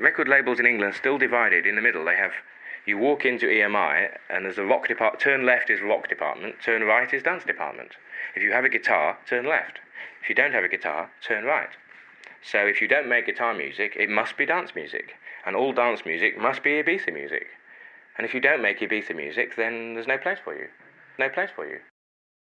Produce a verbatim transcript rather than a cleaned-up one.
record labels in England are still divided. In the middle, they have, you walk into E M I, and there's a rock department. Turn left is rock department, turn right is dance department. If you have a guitar, turn left. If you don't have a guitar, turn right. So if you don't make guitar music, it must be dance music. And all dance music must be Ibiza music. And if you don't make Ibiza music, then there's no place for you. No place for you.